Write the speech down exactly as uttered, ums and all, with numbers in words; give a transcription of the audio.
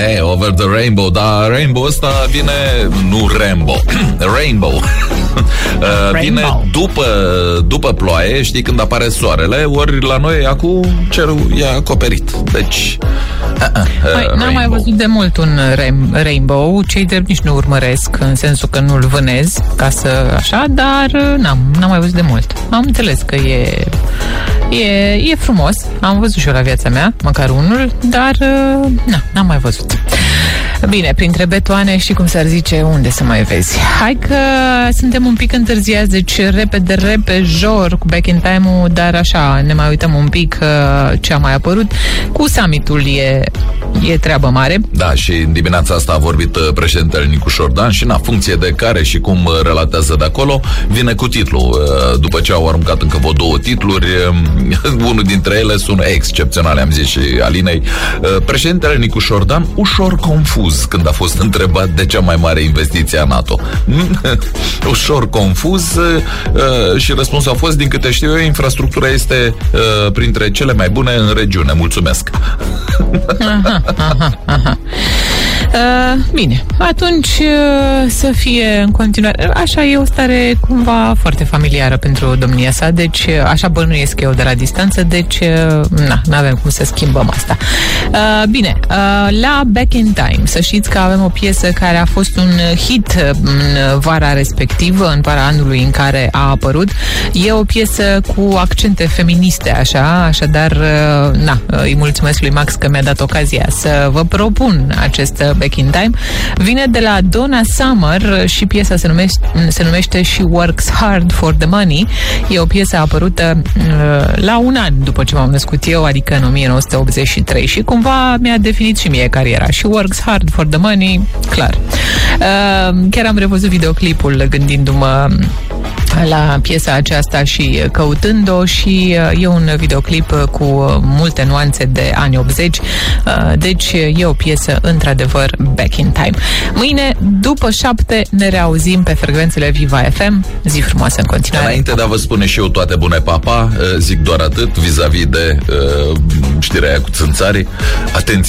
Hey, Over the Rainbow, dar Rainbow ăsta vine, nu Rambo, Rainbow, uh, vine după, după ploaie, știi, când apare soarele, ori la noi acum cerul e acoperit, deci... Uh, uh, Hai, n-am mai văzut de mult un rain- Rainbow, cei drept nici nu urmăresc, în sensul că nu-l vânez, ca să așa, dar n-am, n-am mai văzut de mult. Am înțeles că e... E, e frumos, am văzut și eu la viața mea, măcar unul, dar na, n-am mai văzut. Bine, printre betoane, știi cum s-ar zice, unde să mai vezi? Hai că suntem un pic întârziați, deci repede, repejor cu Back in Time-ul, dar așa, ne mai uităm un pic uh, ce a mai apărut. Cu summitul e, e treabă mare. Da, și în dimineața asta a vorbit președintele Nicu Șordan și, în funcție de care și cum relatează de acolo, vine cu titlul. După ce au aruncat încă vreo două titluri, unul dintre ele sună excepțional, am zis și Alinei. Președintele Nicu Șordan ușor confuz când a fost întrebat de cea mai mare investiție a NATO. Ușor confuz și răspunsul a fost, din câte știu eu, infrastructura este printre cele mai bune în regiune. Mulțumesc! Aha, aha, aha. Uh, bine, atunci uh, să fie în continuare. Așa e o stare cumva foarte familiară pentru domnia sa, deci uh, așa bănuiesc eu de la distanță, deci uh, na, n-avem cum să schimbăm asta. Uh, bine, uh, la Back in Time, să știți că avem o piesă care a fost un hit în vara respectivă, în vara anului în care a apărut. E o piesă cu accente feministe, așa, așadar, uh, na, îi mulțumesc lui Max că mi-a dat ocazia să vă propun acest Back in Time. Vine de la Donna Summer și piesa se numește, se numește She Works Hard for the Money. E o piesă apărută uh, la un an după ce m-am născut eu, adică în nouăsprezece optzeci și trei, și cumva mi-a definit și mie cariera. She Works Hard for the Money, clar. Uh, chiar am revăzut videoclipul gândindu-mă la piesa aceasta și căutând-o, și e un videoclip cu multe nuanțe de anii optzeci, deci e o piesă într-adevăr Back in Time. Mâine, după șapte, ne reauzim pe frecvențele Viva F M. Zi frumoasă în continuare. Înainte de a vă spune și eu toate bune, papa, zic doar atât vis-a-vis de uh, știrea aia cu țânțarii. Atenție!